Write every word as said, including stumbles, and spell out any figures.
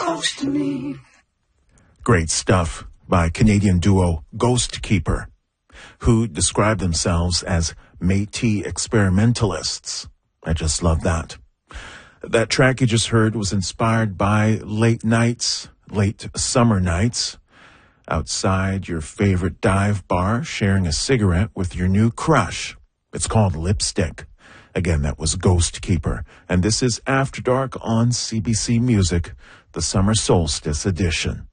close to me. Great stuff by Canadian duo Ghost Keeper, who describe themselves as Métis experimentalists. I just love that. That track you just heard was inspired by late nights, late summer nights, outside your favorite dive bar, sharing a cigarette with your new crush. It's called Lipstick. Again, that was Ghost Keeper. And this is After Dark on C B C Music, the Summer Solstice edition.